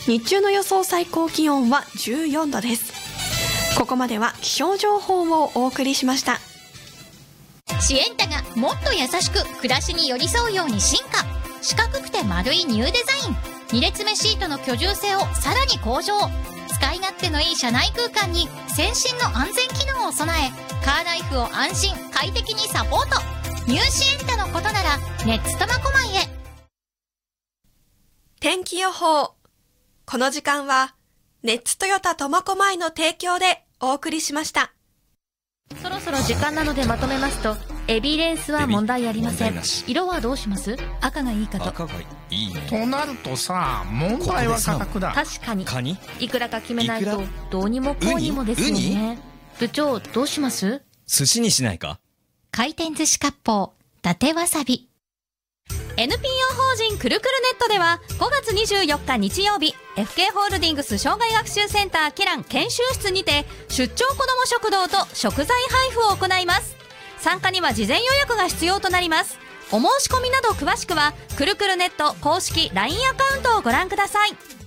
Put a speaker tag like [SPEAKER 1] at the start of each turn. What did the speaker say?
[SPEAKER 1] 日中の予想最高気温は14度です。ここまでは気象情報をお送りしました。
[SPEAKER 2] シエンタがもっと優しく暮らしに寄り添うように進化。四角くて丸いニューデザイン。2列目シートの居住性をさらに向上。使い勝手のいい車内空間に先進の安全機能を備え、カーライフを安心快適にサポート。ニューシエンタのことならネッツ苫小牧へ。
[SPEAKER 1] 天気予報。この時間はネッツトヨタ苫小牧の提供でお送りしました。
[SPEAKER 3] そろそろ時間なのでまとめますと、エビレースは問題ありません。色はどうします？赤がいいかと。
[SPEAKER 4] 赤がいいね。
[SPEAKER 5] となるとさ、問題は価格だ。
[SPEAKER 3] 確かに。
[SPEAKER 4] カニ？
[SPEAKER 3] いくらか決めないとどうにもこうにもですよね。部長どうします？
[SPEAKER 4] 寿司にしないか？
[SPEAKER 2] 回転寿司割烹伊達わさび。
[SPEAKER 3] NPO 法人くるくるネットでは5月24日日曜日、 FK ホールディングス障害学習センターケラン研修室にて出張子ども食堂と食材配布を行います。参加には事前予約が必要となります。お申し込みなど詳しくはくるくるネット公式 LINE アカウントをご覧ください。